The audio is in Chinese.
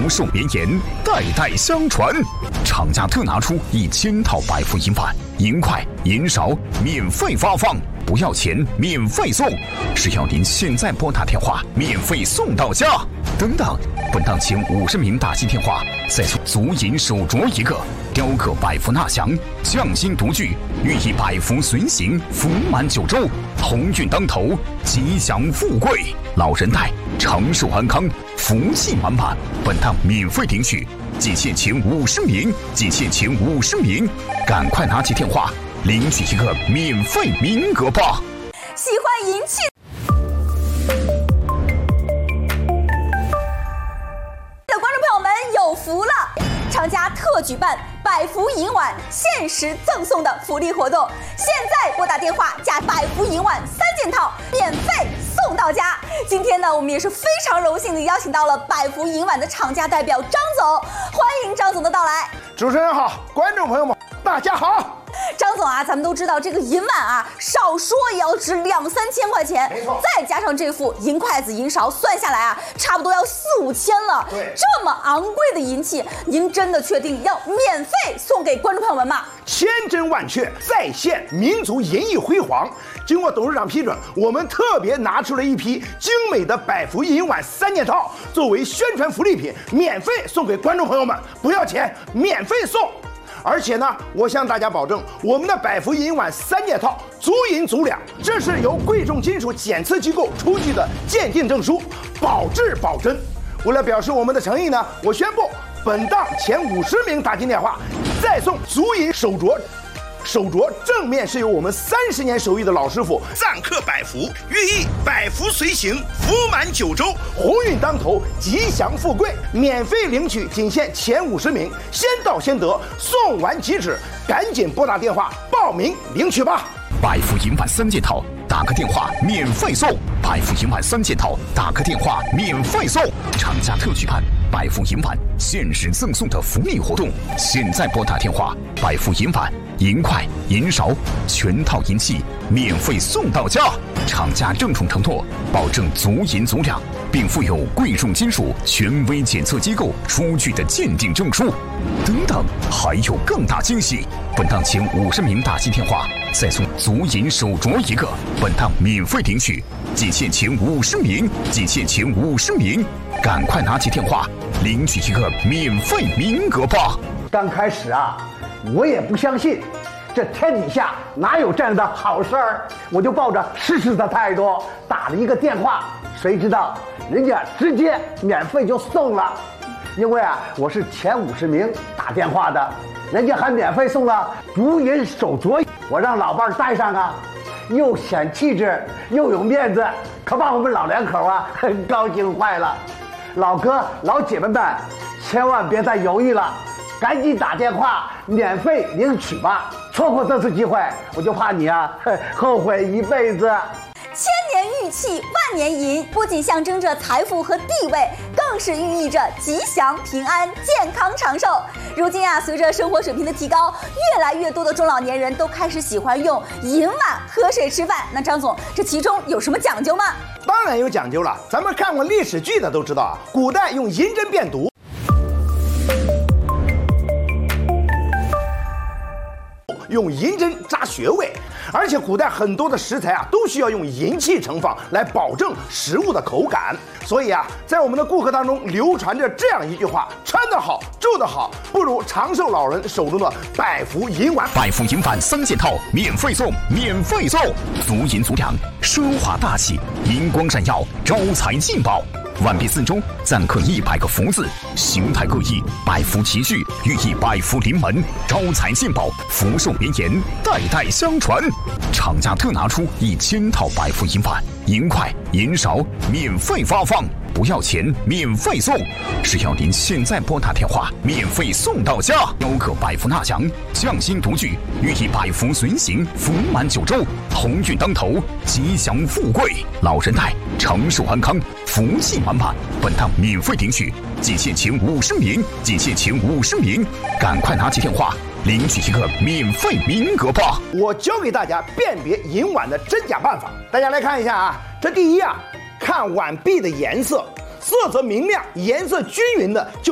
福寿绵延，代代相传。厂家特拿出1000套百福银碗，银块、银勺免费发放，不要钱，免费送。只要您现在拨打电话，免费送到家。等等，本档前50名打进电话，再送足银手镯1个，雕刻百福纳祥，匠心独具，寓意百福随行，福满9州，鸿运当头，吉祥富贵，老人带，长寿安康，福气满满。本档免费领取，仅限前50名，仅限前50名，赶快拿起电话领取1个免费名额吧！ 喜欢银器的观众朋友们有福了！厂家特举办百福银碗限时赠送的福利活动，现在拨打电话加百福银碗3件套，免费送到家。今天呢，我们也是非常荣幸的邀请到了百福银碗的厂家代表张总，欢迎张总的到来。 主持人好，观众朋友们大家好。 张总啊，咱们都知道这个银碗啊，少说也要值2、3千块钱，再加上这副银筷子、银勺，算下来啊，差不多要4、5千了。 对， 这么昂贵的银器，您真的确定要免费送给观众朋友们吗？ 千真万确，再现民族银艺辉煌。经过董事长批准，我们特别拿出了一批精美的百福银碗3件套，作为宣传福利品，免费送给观众朋友们，不要钱，免费送。而且呢，我向大家保证，我们的百福银碗3件套足银足两，这是由贵重金属检测机构出具的鉴定证书，保质保真。为了表示我们的诚意呢，我宣布本档前50名打进电话，再送足银手镯。手镯正面是由我们30年手艺的老师傅錾刻百福，寓意百福随行，福满9州，鸿运当头，吉祥富贵。免费领取，仅限前50名，先到先得，送完即止，赶紧拨打电话报名领取吧。 百福银碗3件套，打个电话免费送。百福银碗3件套，打个电话免费送。厂家特举办百福银碗限时赠送的福利活动，现在拨打电话，百福银碗、银筷、银勺全套银器免费送到家。厂家郑重承诺，保证足银足两，并附有贵重金属权威检测机构出具的鉴定证书。等等，还有更大惊喜！本档前50名打进电话，再送足银手镯1个。本档免费领取，仅限前50名，仅限前50名，赶快拿起电话领取1个免费名额吧！ 刚开始啊，我也不相信，这天底下哪有这样的好事儿，我就抱着试试的态度打了一个电话，谁知道人家直接免费就送了。因为啊，我是前50名打电话的，人家还免费送了足银手镯，我让老伴儿戴上啊，又显气质又有面子，可把我们老两口啊高兴坏了。老哥老姐们们，千万别再犹豫了，赶紧打电话免费领取吧！错过这次机会，我就怕你啊后悔一辈子。 千年玉器万年银，不仅象征着财富和地位，更是寓意着吉祥平安、健康长寿。如今啊，随着生活水平的提高，越来越多的中老年人都开始喜欢用银碗喝水吃饭。那张总，这其中有什么讲究吗？ 当然有讲究了，咱们看过历史剧的都知道啊，古代用银针变毒，用银针扎穴位，而且古代很多的食材啊都需要用银器盛放来保证食物的口感。所以啊，在我们的顾客当中流传着这样一句话：穿得好，住得好，不如长寿老人手中的百福银碗。 百福银碗3件套，免费送，免费送，足银足两，奢华大气，银光闪耀，招财进宝。碗壁4周錾刻100个福字，形态各异，百福齐聚，寓意百福临门，招财进宝，福寿绵延，代代相传。厂家特拿出1000套百福银碗，银筷、银勺免费发放，不要钱，免费送。只要您现在拨打电话，免费送到家。雕刻百福纳祥，匠心独具，寓意百福随行，福满9州，鸿运当头，吉祥富贵，老人带，长寿安康，福气满满。本档免费领取，仅限前50名，仅限前50名，赶快拿起电话领取1个免费名额吧！ 我教给大家辨别银碗的真假办法，大家来看一下啊。这第一啊，看碗壁的颜色，色泽明亮、颜色均匀的就